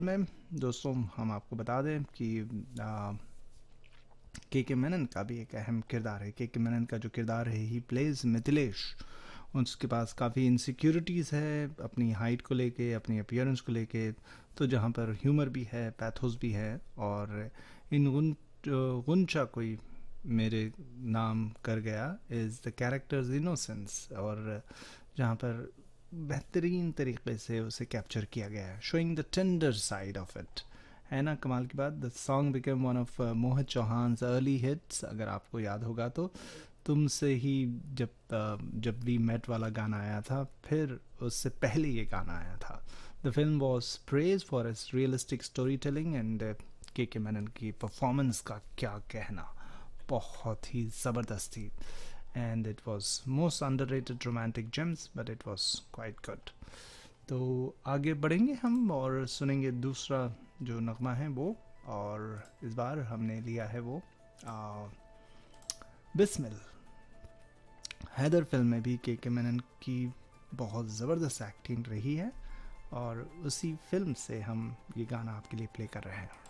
में दोस्तों हम आपको बता दें कि के मेनन का भी एक अहम किरदार है। के मेनन का जो किरदार है ही प्लेज मिथिलेश। उसके पास काफ़ी इनसिक्योरिटीज़ है अपनी हाइट को लेके, अपनी अपीयरेंस को लेके। तो जहाँ पर ह्यूमर भी है, पैथोस भी है। और इन गुंचा कोई मेरे नाम कर गया इज़ द कैरेक्टर्स इनोसेंस, और जहाँ पर बेहतरीन तरीके से उसे कैप्चर किया गया है, showing the tender side of it. है ना कमाल की बात। The song became one of Mohit Chauhans early hits, अगर आपको याद होगा तो। तुमसे ही जब वी मेट वाला गाना आया था, फिर उससे पहले ये गाना आया था। The film was praise for its realistic story telling and के मेनन की परफॉर्मेंस का क्या कहना, बहुत ही ज़बरदस्त थी। And it was most underrated romantic James, but it was quite good. तो आगे बढ़ेंगे हम और सुनेंगे दूसरा जो नगमा है वो। और इस बार हमने लिया है वो बिस्मिल। हैदर फिल्म में भी के मेनन की बहुत ज़बरदस्त एक्टिंग रही है, और उसी फिल्म से हम ये गाना आपके लिए प्ले कर रहे हैं।